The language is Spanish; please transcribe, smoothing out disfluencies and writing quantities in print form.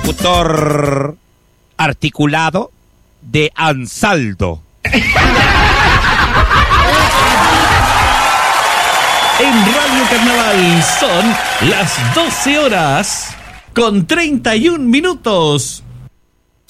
locutor articulado de Ansaldo. En Radio Carnaval son las 12 horas con 31 minutos.